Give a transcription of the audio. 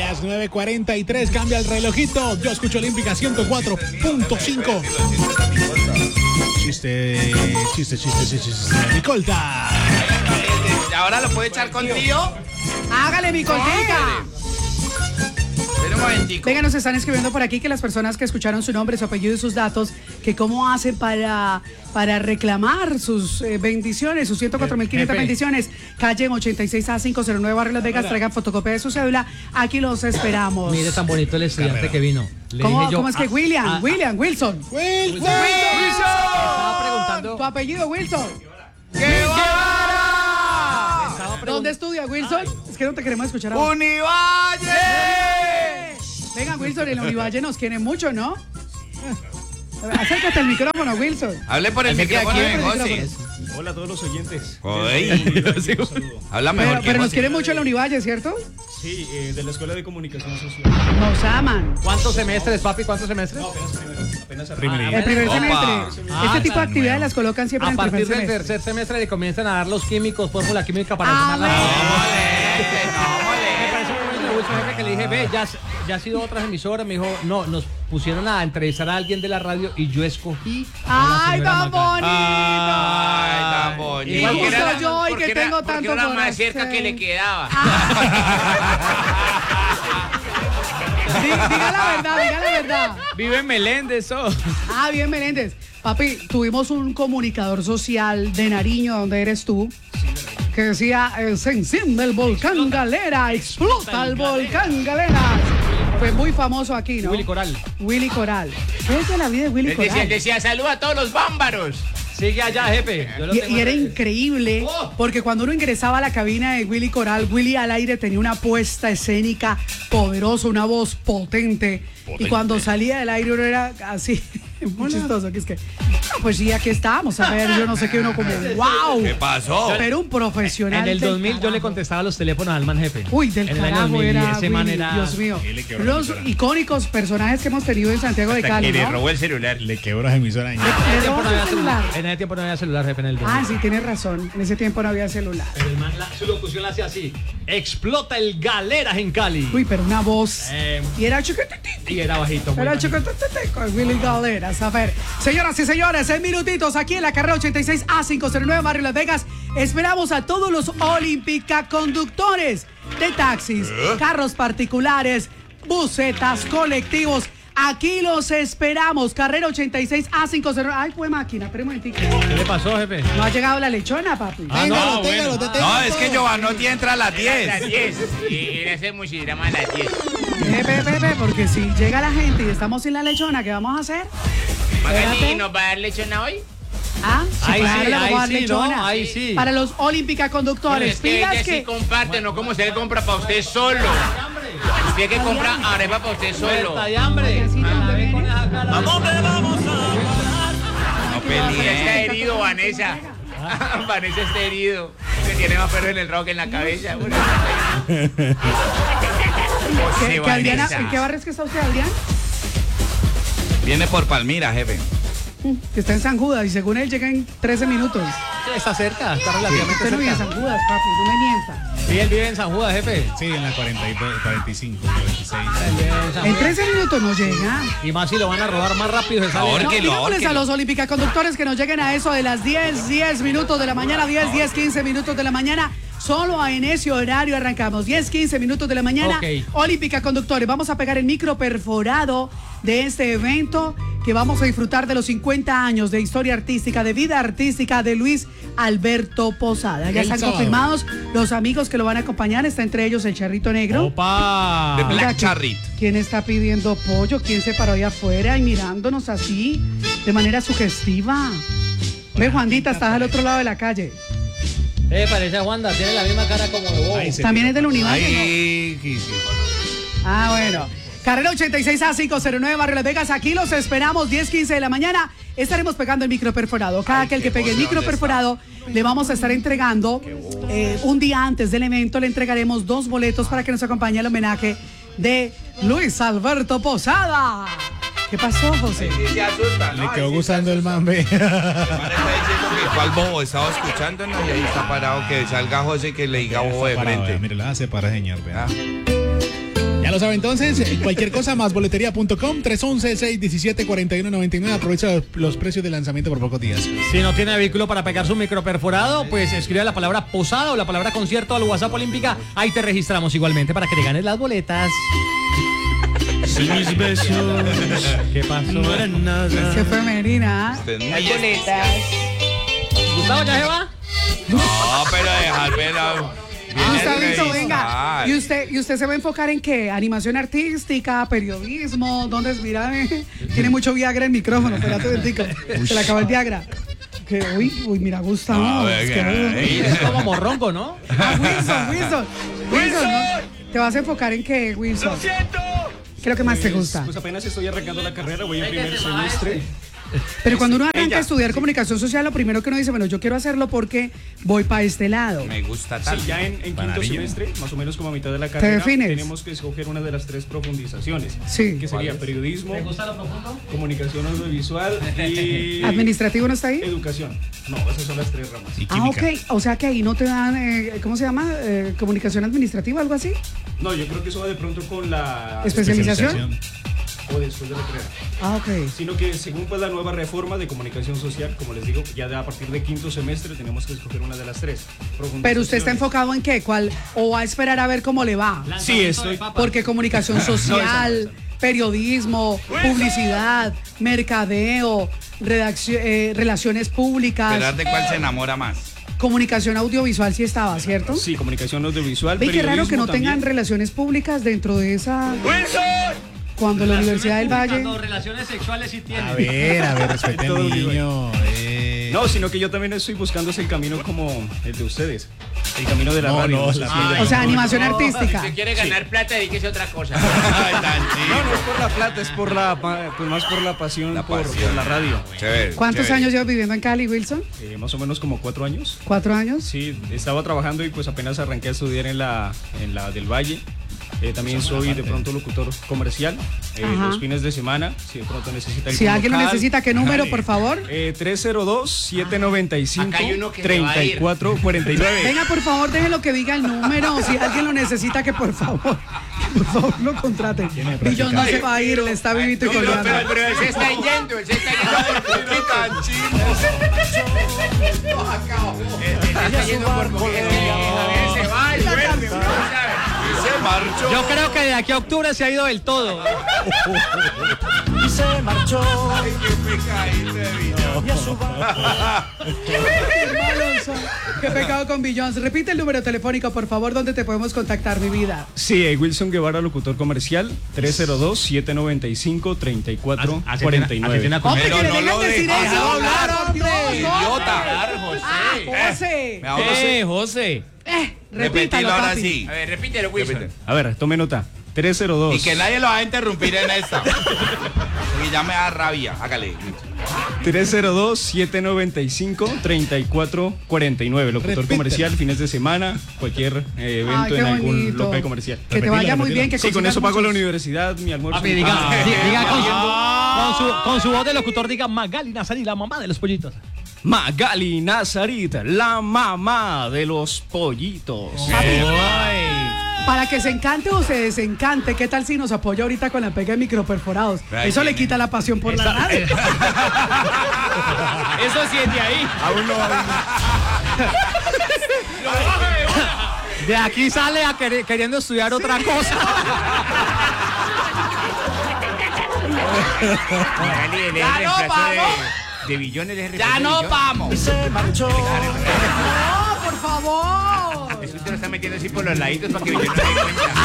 Las 9:43, cambia el relojito. Yo escucho Olímpica 104.5. Chiste. Micolta. ¿Ahora lo puede echar con tío? Hágale, mi coltica. Espera un momentico. Venga, nos están escribiendo por aquí que las personas que escucharon su nombre, su apellido y sus datos, que cómo hacen para reclamar sus bendiciones, sus 104.500 bendiciones. Calle 86A 509, Barrio Las Vegas, traigan fotocopia de su cédula. Aquí los esperamos. Mire tan bonito el estudiante que vino. ¿Cómo es que Wilson? Wilson. Estaba preguntando. ¿Tu apellido, Wilson? ¡Qué va! ¿Dónde estudia, Wilson? Es que no te queremos escuchar ahora. ¡Univalle! Venga, Wilson, en la Univalle nos quieren mucho, ¿no? Acércate al micrófono, Wilson. Hable por el micrófono de José. Hola a todos los oyentes. Habla mejor Pero nos José. quieren mucho en la Univalle, ¿cierto? Sí, de la Escuela de Comunicación Social. Nos aman. ¿Cuántos semestres, papi? ¿Cuántos semestres? Apenas El primer semestre. Este tipo de actividades las colocan siempre A en el partir primer del semestre. tercer semestre le comienzan a dar los químicos, fórmula química para Ah, tomar la... bueno. Me parece muy bonito de Wilson, jefe, que le dije, ve, ya ha sido otras emisoras. Me dijo, no, nos pusieron a entrevistar a alguien de la radio y yo escogí a la ¡Ay, señora tan bonito! Ay, tan bonito. Y justo Era- yo, y porque que era- tengo porque tanto era por más cerca hacer. que le quedaba. Diga la verdad. Vive en Meléndez, Ah, bien, Meléndez. Papi, tuvimos un comunicador social de Nariño, donde eres tú, que decía, se enciende el volcán Galera, explota el volcán Galera. Fue muy famoso aquí, ¿no? Willy Coral. Willy Coral. ¿Qué es de la vida de Willy Él decía, Coral? decía, saluda a todos los bámbaros. Sigue allá, jefe. Yo lo tengo Y era en redes. increíble, porque cuando uno ingresaba a la cabina de Willy Coral, Willy al aire tenía una puesta escénica poderosa, una voz potente. Y cuando salía del aire uno era así, muy chistoso, que es que, pues sí, aquí estábamos, a ver, yo no sé qué, uno como, wow. ¿Qué pasó? Pero un profesional. En el del 2000 yo le carajo. contestaba los teléfonos al man, jefe. Uy, del en el año carajo 2000, y era ese man Willy, era... Dios mío. Y le quebró Los la emisora. icónicos personajes que hemos tenido en Santiago de Cali, le ¿no? robó el celular. Le quebró las emisoras. Le robó su celular. En ese tiempo no había celular, jefe, en el 2000. Ah, sí, tienes razón. En ese tiempo no había celular. Pero el man, su locución la hacía así. Explota el Galeras en Cali. Uy, pero una voz. Eh, Y era chiquititito. Y era bajito. muy Era bajito. chiquititito con Willy Galeras. A ver, señoras y señores, en minutitos aquí en la carrera 86A 509, Barrio Las Vegas. Esperamos a todos los Olímpica conductores de taxis, carros particulares, busetas, colectivos. Aquí los esperamos. Carrera 86A 509. Ay, fue máquina, pero un momentico. ¿Qué le pasó, jefe? No ha llegado la lechona, papi. Téngalo, téngalo, No, es que Giovanotti entra a las 10. A las 10. Y ese muchidrama a las 10. Porque si llega la gente y estamos sin la lechona, ¿qué vamos a hacer? Magali, Espérate. ¿nos va a dar lechona hoy? Ah, Ahí claro, sí, le vamos a dar ahí sí, lechona. ¿no? Ahí sí. Para los Olímpica conductores. Es que Pilas ella sí que. comparte, no como usted compra para usted solo. Usted que compra arepa para usted solo. Muerta de hambre. Así, ¿de dónde viene? No Ya está peleen. herido, Vanessa. Vanessa está herido. Se tiene más perro en el rock en la cabeza. ¿Que Adriana, ¿en qué barrio es que está usted, Adrián? Viene por Palmira, jefe. Que está en San Judas y según él llega en 13 minutos. Está cerca, está relativamente Usted no vive en cerca. San Judas, papi, no me mienta. Sí, él vive en San Judas, jefe. Sí, en la 42, 45, 46. Él vive en San En Judas. 13 minutos no llega. Y más si lo van a robar más rápido se sale. Ahora No, que lo digámosles a ahorquen. los Olímpica conductores que nos lleguen a eso de las 10 minutos de la mañana, 15 minutos de la mañana. Solo en ese horario arrancamos, 15 minutos de la mañana. Ok. Olímpica conductores, vamos a pegar el micro perforado de este evento que vamos a disfrutar de los 50 años de historia artística, de vida artística de Luis Alberto Posada. Ya El están sábado. confirmados los amigos que lo van a acompañar, está entre ellos el Charrito Negro. ¡Opa! De Oiga, Black Charrit. ¿Quién está pidiendo pollo? ¿Quién se paró ahí afuera y mirándonos así, de manera sugestiva? Ve, Juandita, estás al otro lado de la calle. Parece a Wanda, tiene la misma cara como de bobo. Ahí se También es del Univalle, ¿no? Ahí, sí, sí. Ah, bueno. Carrera 86A 509, Barrio Las Vegas. Aquí los esperamos, 10:15 de la mañana. Estaremos pegando el micro perforado. Cada aquel que pegue el micro perforado, le vamos a estar entregando, un día antes del evento, le entregaremos 2 boletos para que nos acompañe al homenaje de Luis Alberto Posada. ¿Qué pasó, José? Sí, se asusta, ¿no? Le quedó Ahí sí gustando el mambe. se asusta. El man está diciendo que cuál bobo estaba escuchándonos y ahí está parado que salga José y que le diga bobo de frente. Mire, la hace para señor. Vea. Ah. Ya lo Ya lo sabe entonces, cualquier cosa más boletería.com, 311-617-4199. Aprovecha los precios de lanzamiento por pocos días. Si no tiene vehículo para pegar su microperforado, pues escribe la palabra posada o la palabra concierto al WhatsApp Olímpica. Ahí te registramos igualmente para que te ganes las boletas. Mis besos. ¿Qué pasó? No eran nada. Qué femenina. Usted es muy Hay boletas. ¿Gustavo ya se va? No, pero dejar ver Gustavito, venga. ¿Y usted se va a enfocar en qué? ¿Animación artística, periodismo? ¿Dónde es? Mira, tiene mucho Viagra en el micrófono. Espérate un momentico. Se le acabó el Viagra. Que, uy, mira, Gustavo. No, es venga, que Es como morrongo, ¿no? Wilson, ¿no? ¿Te vas a enfocar en qué, Wilson? ¡Lo siento! ¿Qué es lo que más te gusta? Pues apenas estoy arrancando la carrera, voy en primer semestre. Pero cuando uno arranca a estudiar comunicación social, lo primero que uno dice, bueno, yo quiero hacerlo porque voy para este lado. Me gusta Sí, tanto. ya en quinto Maravilla. semestre, más o menos como a mitad de la carrera, defines? tenemos que escoger una de las 3 profundizaciones. Sí. Que sería periodismo, ¿Te gusta lo profundo? comunicación audiovisual y ¿Administrativo no está ahí? educación. No, esas son las 3 ramas. Ah, ok. O sea que ahí no te dan, ¿cómo se llama? ¿Comunicación administrativa, algo así? No, yo creo que eso va de pronto con la ¿Especialización? o después de la carrera. Ah, ok. Sino que según pues la nueva reforma de comunicación social, como les digo, ya a partir de quinto semestre tenemos que escoger una de las 3 profundizaciones. Pero usted está enfocado en qué, ¿cuál? ¿O va a esperar a ver cómo le va? Sí, estoy. Porque comunicación social, periodismo, publicidad, mercadeo, relaciones públicas, Esperar de cuál se enamora más. comunicación audiovisual sí estaba, ¿cierto? Sí, comunicación audiovisual. Ve qué raro que no periodismo tengan también. relaciones públicas dentro de esa... Cuando la Universidad del Valle... Cuando relaciones sexuales sí tiene. A ver, respete Todo al digo. niño. No, sino que yo también estoy buscando ese camino como el de ustedes. El camino de la No, radio. no, sé la si- vida. O sea, animación artística. Si quiere ganar plata, dedíquese a otra cosa. Ay, tan No, chido. no es por la plata, es por la pues más por la pasión, La por pasión. la radio. Chévere, ¿Cuántos chévere. años llevas viviendo en Cali, Wilson? Más o menos como 4 años. 4 años. Sí, estaba trabajando y pues apenas arranqué a estudiar en la del Valle. También soy de pronto locutor comercial. Ajá. Los fines de semana, si de pronto necesita Si alguien lo local. necesita, ¿qué número, por favor? 302-795-3449. Acá hay uno que se va a ir. Venga, por favor, déjenlo que diga el número. Si alguien lo necesita, que por favor lo contraten. Billón no se va a ir, le está vivito y coleando. Pero él se está yendo, él se está yendo por poquito. Él se está yendo por poquito. Javier se va y vuelve, uno no sabe. Se marchó. Yo creo que de aquí a octubre se ha ido del todo. Y se marchó. Ay, qué pecadito de vino. Y a su Alonso, qué pecado con Billions. Repite el número telefónico, por favor, donde te podemos contactar, mi vida. Sí, Wilson Guevara, locutor comercial, 302-795-3449. Así tiene una Hombre, Pero que le no dejen lo decir dejas eso. hablar, por hombre, Dios, idiota. José. Me ahorro. José. Repítalo, Repítelo ahora papi. sí. A ver, repítelo, Wilson. Repite. A ver, tome nota. 302. Y que nadie lo va a interrumpir en esta. Porque ya me da rabia. Hágale. 302-795-3449. Locutor Repite. comercial, fines de semana, cualquier evento Ay, qué en algún bonito. local comercial. Que te vaya muy bien, que Sí, con consigas eso pago la muchos- universidad, mi almuerzo. Papi, diga con su voz de locutor, diga Magali Nazarí, la mamá de los pollitos. Magali Nazarit, la mamá de los pollitos. Para que se encante o se desencante, ¿qué tal si nos apoya ahorita con la pega de microperforados? Ahí Eso le viene. quita la pasión por la radio. Eso sí es de ahí. Aún no. De aquí sale a queriendo estudiar otra cosa. Magali, él es Ya el no reemplazo vamos. de Billones. Ya no vamos. Y se marchó. ¡No, por favor! Eso usted lo está metiendo así por los laditos para que Billones no se dé cuenta.